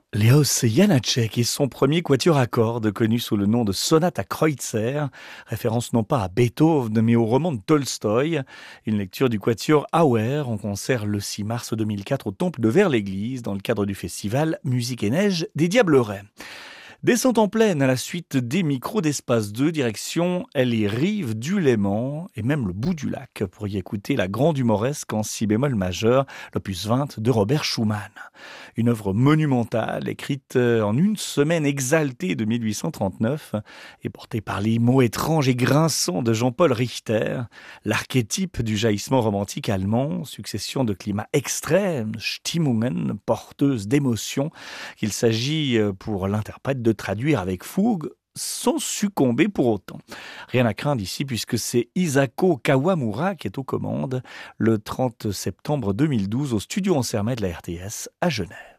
Léos Janáček et son premier quatuor à cordes, connu sous le nom de Sonate à Kreutzer, référence non pas à Beethoven mais au roman de Tolstoï. Une lecture du quatuor Auer en concert le 6 mars 2004 au Temple de Vers-l'Église dans le cadre du festival Musique et Neige des Diablerets. Descente en plaine à la suite des micros d'Espace 2, direction les rives du Léman et même le bout du lac pour y écouter la grande humoresque en si bémol majeur, l'opus 20 de Robert Schumann. Une œuvre monumentale écrite en une semaine exaltée de 1839 et portée par les mots étranges et grinçants de Jean-Paul Richter, l'archétype du jaillissement romantique allemand, succession de climats extrêmes, Stimmungen, porteuses d'émotions, qu'il s'agit pour l'interprète de traduire avec fougue sans succomber pour autant. Rien à craindre ici puisque c'est Isako Kawamura qui est aux commandes le 30 septembre 2012 au studio Ansermet de la RTS à Genève.